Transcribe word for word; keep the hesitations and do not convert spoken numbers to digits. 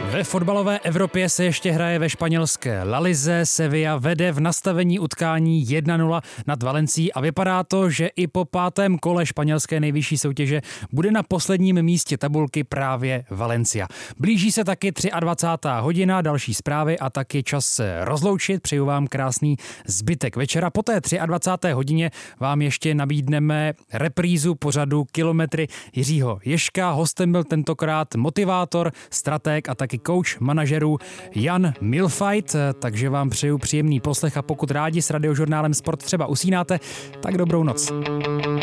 Ve fotbalové Evropě se ještě hraje ve španělské La Lize. Sevilla vede v nastavení utkání jedna nula nad Valencií a vypadá to, že i po pátém kole španělské nejvyšší soutěže bude na posledním místě tabulky právě Valencia. Blíží se taky dvacátá třetí hodina, další zprávy a taky čas se rozloučit. Přeju vám krásný zbytek večera. Po té dvacáté třetí hodině vám ještě nabídneme reprízu pořadu Kilometry Jiřího Ježka. Hostem byl tentokrát motivátor, stratég a taky coach manažerů Jan Mühlfeit, takže vám přeju příjemný poslech a pokud rádi s Radiožurnálem Sport třeba usínáte, tak dobrou noc.